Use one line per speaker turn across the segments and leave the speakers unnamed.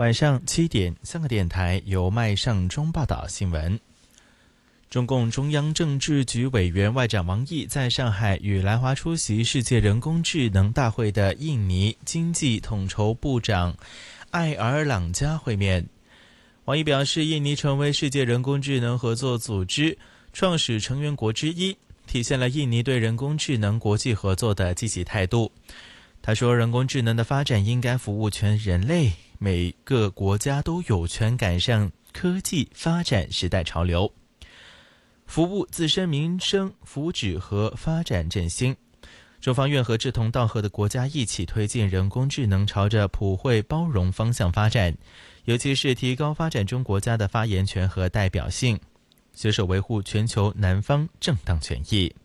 晚上7点，香港电台由麦尚中报道新闻。中共中央政治局委员外长王毅在上海与来华出席世界人工智能大会的印尼经济统筹部长艾尔朗加会面。王毅表示，印尼成为世界人工智能合作组织创始成员国之一，体现了印尼对人工智能国际合作的积极态度。他说，人工智能的发展应该服务全人类，每个国家都有权赶上科技发展时代潮流，服务自身民生福祉和发展振兴。中方愿和志同道合的国家一起推进人工智能朝着普惠包容方向发展，尤其是提高发展中国家的发言权和代表性，携手维护全球南方正当权益。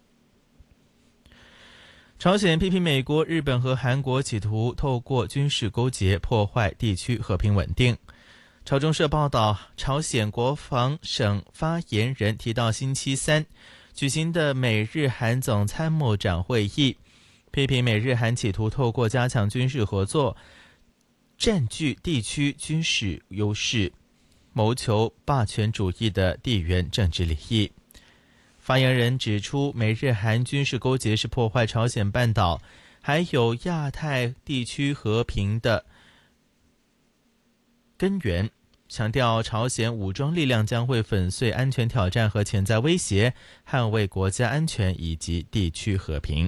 朝鲜批评美国、日本和韩国企图透过军事勾结破坏地区和平稳定。朝中社报道，朝鲜国防省发言人提到星期三举行的美日韩总参谋长会议，批评美日韩企图透过加强军事合作占据地区军事优势，谋求霸权主义的地缘政治利益。发言人指出，美日韩军事勾结是破坏朝鲜半岛还有亚太地区和平的根源，强调朝鲜武装力量将会粉碎安全挑战和潜在威胁，捍卫国家安全以及地区和平。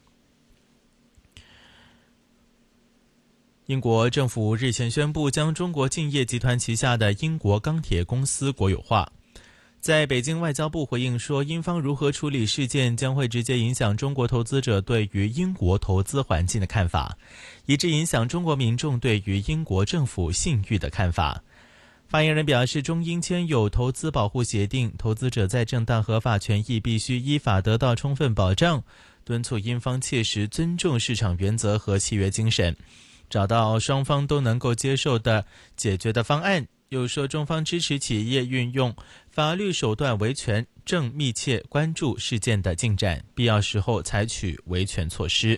英国政府日前宣布将中国敬业集团旗下的英国钢铁公司国有化。在北京，外交部回应说，英方如何处理事件将会直接影响中国投资者对于英国投资环境的看法，以致影响中国民众对于英国政府信誉的看法。发言人表示，中英签有投资保护协定，投资者在正当合法权益必须依法得到充分保障，敦促英方切实尊重市场原则和契约精神，找到双方都能够接受的解决的方案。又说，中方支持企业运用法律手段维权，正密切关注事件的进展，必要时候采取维权措施。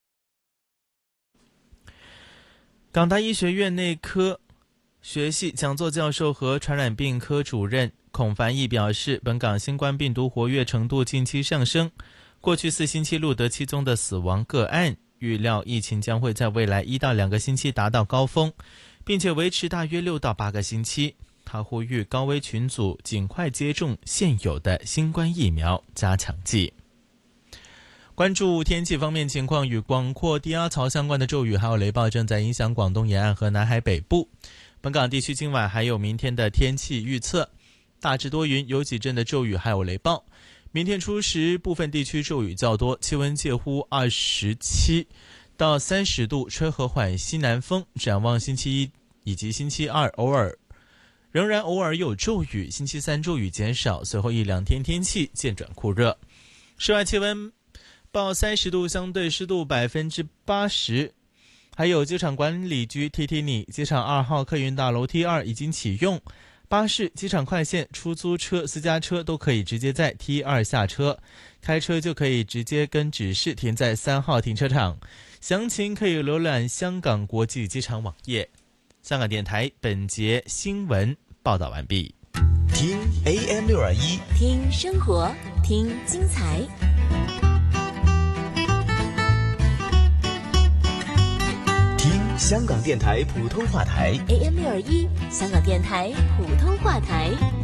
港大医学院内科学系讲座教授和传染病科主任孔凡毅表示，本港新冠病毒活跃程度近期上升，过去4星期录得7宗的死亡个案，预料疫情将会在未来1到2个星期达到高峰，并且维持大约6到8个星期。他呼吁高危群组尽快接种现有的新冠疫苗加强剂。关注天气方面情况，与广阔低压槽相关的骤雨还有雷暴正在影响广东沿岸和南海北部。本港地区今晚还有明天的天气预测，大致多云，有几阵的骤雨还有雷暴。明天初时部分地区骤雨较多，气温介乎27到30度，吹和缓西南风。展望星期一以及星期二仍然偶尔有骤雨，星期三骤雨减少，随后1-2天天气渐转酷热。室外气温报30度，相对湿度80%。还有机场管理局提提你，机场2号客运大楼 T2 已经启用，巴士、机场快线、出租车、私家车都可以直接在 T2 下车，开车就可以直接跟指示停在3号停车场。详情可以浏览香港国际机场网页。香港电台本节新闻报道完毕。
听 AM621，
听生活，听精彩。
听香港电台普通话台
AM621，香港电台普通话台。